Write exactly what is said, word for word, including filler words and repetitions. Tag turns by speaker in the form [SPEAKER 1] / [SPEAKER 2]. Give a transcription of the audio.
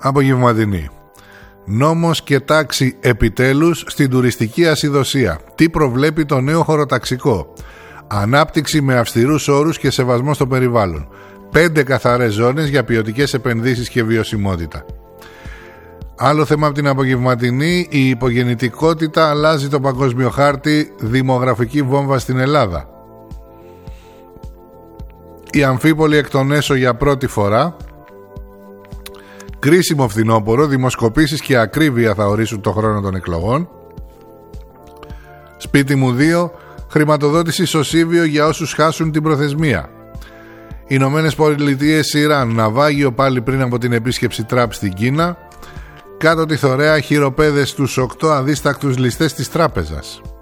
[SPEAKER 1] Απογευματινή. Νόμος και τάξη επιτέλους στην τουριστική ασυδοσία. Τι προβλέπει το νέο χωροταξικό? Ανάπτυξη με αυστηρούς όρους και σεβασμό στο περιβάλλον. Πέντε καθαρές ζώνες για ποιοτικές επενδύσεις και βιωσιμότητα. Άλλο θέμα από την απογευματινή. Η υπογεννητικότητα αλλάζει το παγκόσμιο χάρτη. Δημογραφική βόμβα στην Ελλάδα. Η Αμφίπολη εκ των έσω για πρώτη φορά. Κρίσιμο φθινόπωρο. Δημοσκοπήσεις και ακρίβεια θα ορίσουν το χρόνο των εκλογών. Σπίτι μου δύο. Χρηματοδότηση σωσίβιο για όσους χάσουν την προθεσμία. Ηνωμένες Πολιτείες Ιράν. Ναυάγιο πάλι πριν από την επίσκεψη Τραμπ στην Κίνα. Κάτω τη θωρέα χειροπέδες στους οκτώ αδίστακτους ληστές της τράπεζας.